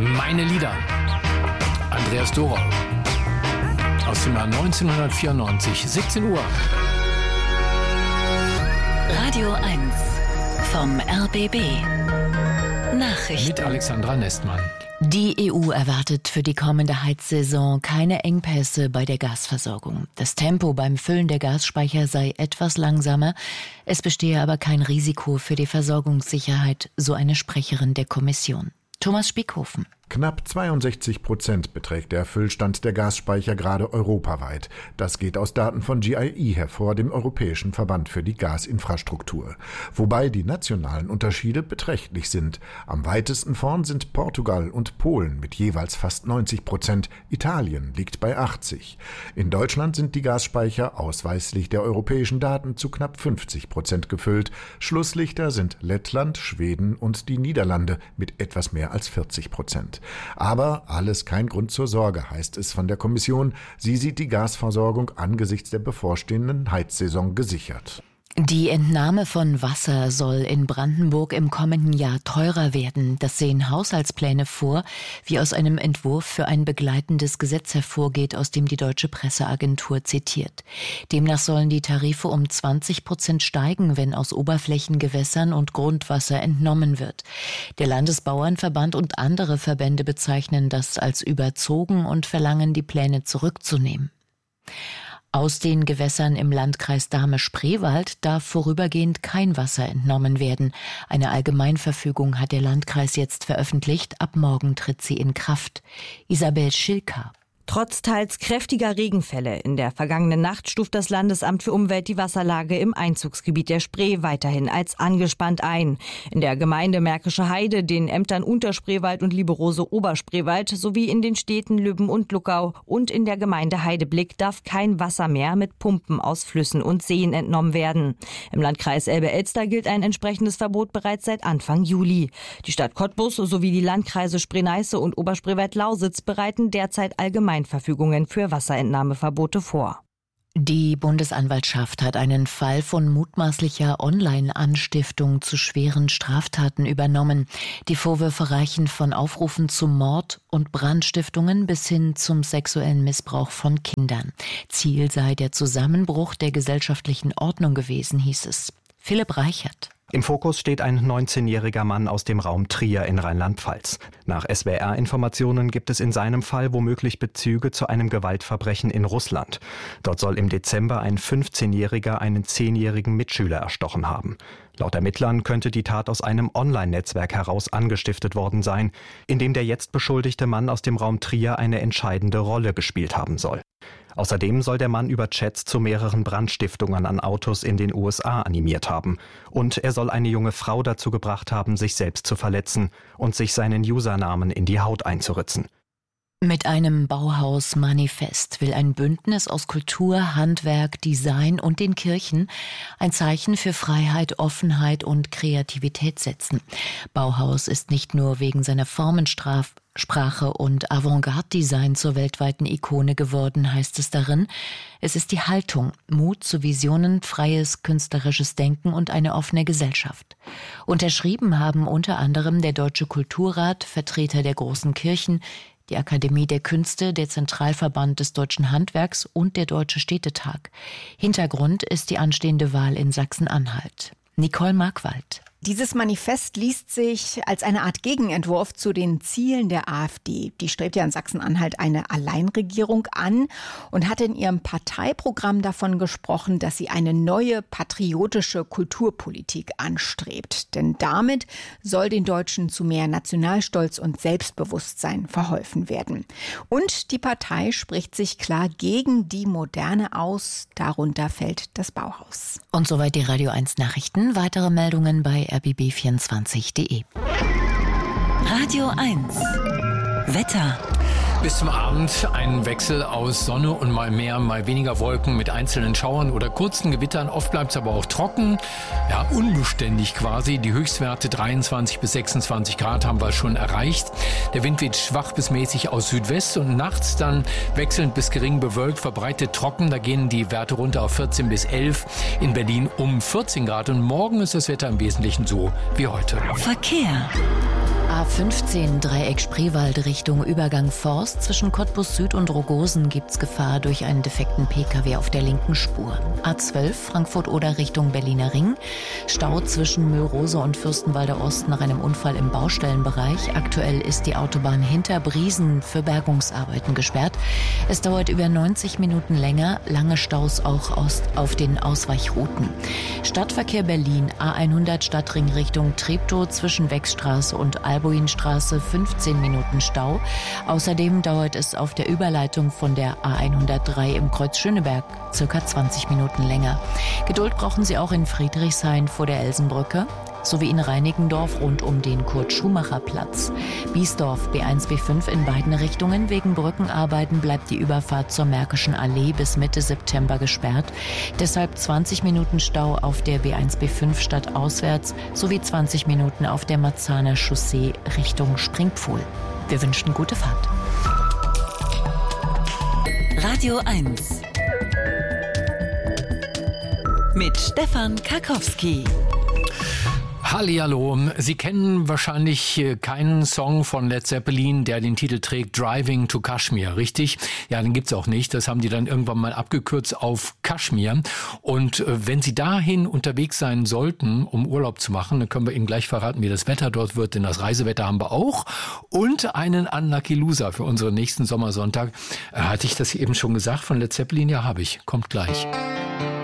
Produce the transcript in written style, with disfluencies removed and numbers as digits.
Meine Lieder. Andreas Dorau. Aus dem Jahr 1994, 17 Uhr. Radio 1 vom RBB. Nachrichten. Mit Alexandra Nestmann. Die EU erwartet für die kommende Heizsaison keine Engpässe bei der Gasversorgung. Das Tempo beim Füllen der Gasspeicher sei etwas langsamer. Es bestehe aber kein Risiko für die Versorgungssicherheit, so eine Sprecherin der Kommission. Thomas Spiekhofen. Knapp 62% beträgt der Füllstand der Gasspeicher gerade europaweit. Das geht aus Daten von GIE hervor, dem Europäischen Verband für die Gasinfrastruktur. Wobei die nationalen Unterschiede beträchtlich sind. Am weitesten vorn sind Portugal und Polen mit jeweils fast 90%. Italien liegt bei 80%. In Deutschland sind die Gasspeicher ausweislich der europäischen Daten zu knapp 50% gefüllt. Schlusslichter sind Lettland, Schweden und die Niederlande mit etwas mehr als 40%. Aber alles kein Grund zur Sorge, heißt es von der Kommission. Sie sieht die Gasversorgung angesichts der bevorstehenden Heizsaison gesichert. Die Entnahme von Wasser soll in Brandenburg im kommenden Jahr teurer werden. Das sehen Haushaltspläne vor, wie aus einem Entwurf für ein begleitendes Gesetz hervorgeht, aus dem die Deutsche Presseagentur zitiert. Demnach sollen die Tarife um 20% steigen, wenn aus Oberflächengewässern und Grundwasser entnommen wird. Der Landesbauernverband und andere Verbände bezeichnen das als überzogen und verlangen, die Pläne zurückzunehmen. Aus den Gewässern im Landkreis Dahme-Spreewald darf vorübergehend kein Wasser entnommen werden. Eine Allgemeinverfügung hat der Landkreis jetzt veröffentlicht. Ab morgen tritt sie in Kraft. Isabel Schilka. Trotz teils kräftiger Regenfälle in der vergangenen Nacht stuft das Landesamt für Umwelt die Wasserlage im Einzugsgebiet der Spree weiterhin als angespannt ein. In der Gemeinde Märkische Heide, den Ämtern Unterspreewald und Lieberose-Oberspreewald sowie in den Städten Lübben und Luckau und in der Gemeinde Heideblick darf kein Wasser mehr mit Pumpen aus Flüssen und Seen entnommen werden. Im Landkreis Elbe-Elster gilt ein entsprechendes Verbot bereits seit Anfang Juli. Die Stadt Cottbus sowie die Landkreise Spree-Neiße und Oberspreewald-Lausitz bereiten derzeit Allgemeinverfügungen für Wasserentnahmeverbote vor. Die Bundesanwaltschaft hat einen Fall von mutmaßlicher Online-Anstiftung zu schweren Straftaten übernommen. Die Vorwürfe reichen von Aufrufen zu Mord und Brandstiftungen bis hin zum sexuellen Missbrauch von Kindern. Ziel sei der Zusammenbruch der gesellschaftlichen Ordnung gewesen, hieß es. Philipp Reichert. Im Fokus steht ein 19-jähriger Mann aus dem Raum Trier in Rheinland-Pfalz. Nach SWR-Informationen gibt es in seinem Fall womöglich Bezüge zu einem Gewaltverbrechen in Russland. Dort soll im Dezember ein 15-Jähriger einen 10-jährigen Mitschüler erstochen haben. Laut Ermittlern könnte die Tat aus einem Online-Netzwerk heraus angestiftet worden sein, in dem der jetzt beschuldigte Mann aus dem Raum Trier eine entscheidende Rolle gespielt haben soll. Außerdem soll der Mann über Chats zu mehreren Brandstiftungen an Autos in den USA animiert haben. Und er soll eine junge Frau dazu gebracht haben, sich selbst zu verletzen und sich seinen Usernamen in die Haut einzuritzen. Mit einem Bauhaus-Manifest will ein Bündnis aus Kultur, Handwerk, Design und den Kirchen ein Zeichen für Freiheit, Offenheit und Kreativität setzen. Bauhaus ist nicht nur wegen seiner Formensprache und Avantgarde-Design zur weltweiten Ikone geworden, heißt es darin. Es ist die Haltung, Mut zu Visionen, freies künstlerisches Denken und eine offene Gesellschaft. Unterschrieben haben unter anderem der Deutsche Kulturrat, Vertreter der großen Kirchen, die Akademie der Künste, der Zentralverband des Deutschen Handwerks und der Deutsche Städtetag. Hintergrund ist die anstehende Wahl in Sachsen-Anhalt. Nicole Markwald. Dieses Manifest liest sich als eine Art Gegenentwurf zu den Zielen der AfD. Die strebt ja in Sachsen-Anhalt eine Alleinregierung an und hat in ihrem Parteiprogramm davon gesprochen, dass sie eine neue patriotische Kulturpolitik anstrebt. Denn damit soll den Deutschen zu mehr Nationalstolz und Selbstbewusstsein verholfen werden. Und die Partei spricht sich klar gegen die Moderne aus. Darunter fällt das Bauhaus. Und soweit die Radio 1 Nachrichten. Weitere Meldungen bei rbb24.de. Radio 1 Wetter. Bis zum Abend ein Wechsel aus Sonne und mal mehr, mal weniger Wolken mit einzelnen Schauern oder kurzen Gewittern. Oft bleibt es aber auch trocken, ja unbeständig quasi. Die Höchstwerte 23 bis 26 Grad haben wir schon erreicht. Der Wind weht schwach bis mäßig aus Südwest und nachts dann wechselnd bis gering bewölkt, verbreitet trocken. Da gehen die Werte runter auf 14 bis 11. In Berlin um 14 Grad und morgen ist das Wetter im Wesentlichen so wie heute. Verkehr. A15 Dreieck Spreewald Richtung Übergang Forst. Zwischen Cottbus Süd und Rogosen gibt's Gefahr durch einen defekten Pkw auf der linken Spur. A12 Frankfurt-Oder Richtung Berliner Ring. Stau zwischen Mülrose und Fürstenwalder Ost nach einem Unfall im Baustellenbereich. Aktuell ist die Autobahn hinter Briesen für Bergungsarbeiten gesperrt. Es dauert über 90 Minuten länger. Lange Staus auch auf den Ausweichrouten. Stadtverkehr Berlin A100 Stadtring Richtung Treptow zwischen Wechstraße und Albuinstraße 15 Minuten Stau. Außerdem dauert es auf der Überleitung von der A103 im Kreuz Schöneberg circa 20 Minuten länger. Geduld brauchen Sie auch in Friedrichshain vor der Elsenbrücke sowie in Reinickendorf rund um den Kurt-Schumacher-Platz. Biesdorf B1, B5 in beiden Richtungen. Wegen Brückenarbeiten bleibt die Überfahrt zur Märkischen Allee bis Mitte September gesperrt. Deshalb 20 Minuten Stau auf der B1, B5 stadtauswärts sowie 20 Minuten auf der Marzahner Chaussee Richtung Springpfuhl. Wir wünschen gute Fahrt. Radio 1 mit Stefan Karkowski. Hallihallo. Sie kennen wahrscheinlich keinen Song von Led Zeppelin, der den Titel trägt Driving to Kashmir, richtig? Ja, den gibt's auch nicht. Das haben die dann irgendwann mal abgekürzt auf Kaschmir. Und wenn Sie dahin unterwegs sein sollten, um Urlaub zu machen, dann können wir Ihnen gleich verraten, wie das Wetter dort wird, denn das Reisewetter haben wir auch. Und einen Unlucky Loser für unseren nächsten Sommersonntag. Hatte ich das eben schon gesagt von Led Zeppelin? Ja, habe ich. Kommt gleich.